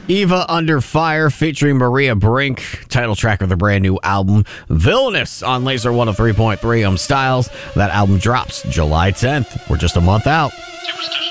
Eva Under Fire featuring Maria Brink, title track of the brand new album Villainous on Laser 103.3. I'm Styles. That album drops July 10th. We're just a month out. Superstition.